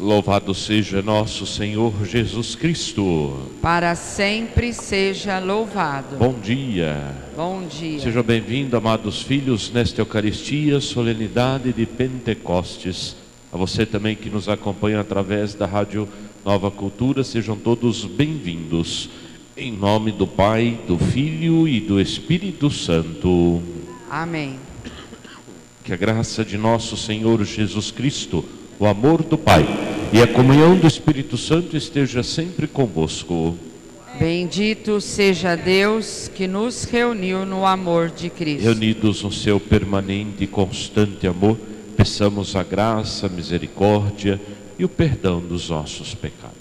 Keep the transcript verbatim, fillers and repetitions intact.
Louvado seja nosso Senhor Jesus Cristo. Para sempre seja louvado. Bom dia. Bom dia. Sejam bem-vindos, amados filhos, nesta Eucaristia, solenidade de Pentecostes. A você também que nos acompanha através da Rádio Nova Cultura, sejam todos bem-vindos. Em nome do Pai, do Filho e do Espírito Santo. Amém. Que a graça de nosso Senhor Jesus Cristo, o amor do Pai e a comunhão do Espírito Santo esteja sempre convosco. Bendito seja Deus que nos reuniu no amor de Cristo. Reunidos no seu permanente e constante amor, peçamos a graça, a misericórdia e o perdão dos nossos pecados.